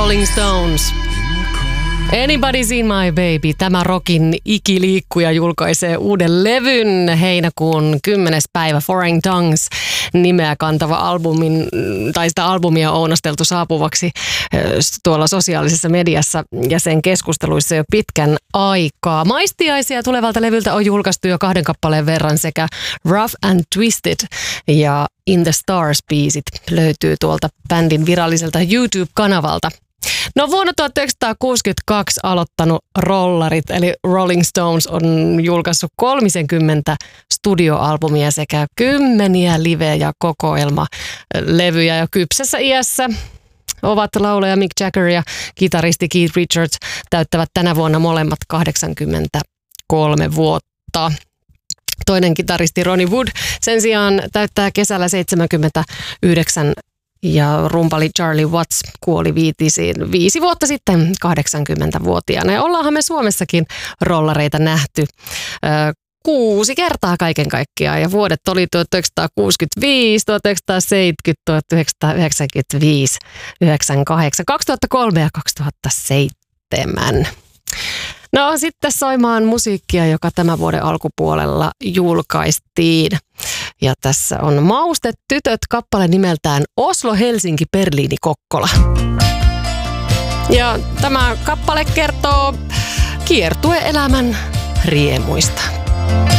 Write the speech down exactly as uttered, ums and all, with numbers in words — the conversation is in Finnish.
Rolling Stones. Anybody's Seen My Baby. Tämä rockin ikiliikkuja julkaisee uuden levyn heinäkuun kymmenes päivä. Foreign Tongues nimeä kantava albumin, tai sitä albumia on ounasteltu saapuvaksi tuolla sosiaalisessa mediassa ja sen keskusteluissa jo pitkän aikaa. Maistiaisia tulevalta levyltä on julkaistu jo kahden kappaleen verran sekä Rough and Twisted ja In the Stars-biisit löytyy tuolta bändin viralliselta YouTube-kanavalta. No vuonna tuhatyhdeksänsataakuusikymmentäkaksi aloittanut rollarit, eli Rolling Stones on julkaissut kolmekymmentä studioalbumia sekä kymmeniä live- ja kokoelmalevyjä ja kypsässä iässä ovat laulaja Mick Jagger ja kitaristi Keith Richards täyttävät tänä vuonna molemmat kahdeksankymmentäkolme vuotta. Toinen kitaristi Ronnie Wood sen sijaan täyttää kesällä seitsemänkymmentäyhdeksän ja rumpali Charlie Watts kuoli viitisiin viisi vuotta sitten kahdeksankymmentävuotiaana. Ja ollaanhan me Suomessakin rollareita nähty ö, kuusi kertaa kaiken kaikkiaan. Ja vuodet oli tuhatyhdeksänsataakuusikymmentäviisi, tuhatyhdeksänsataaseitsemänkymmentä, tuhatyhdeksänsataayhdeksänkymmentäviisi, yhdeksänkymmentäkahdeksan, kaksituhattakolme ja kaksituhattaseitsemän. No sitten soimaan musiikkia, joka tämän vuoden alkupuolella julkaistiin. Ja tässä on Maustetytöt kappale nimeltään Oslo, Helsinki, Berliini, Kokkola. Ja tämä kappale kertoo kiertueelämän riemuista.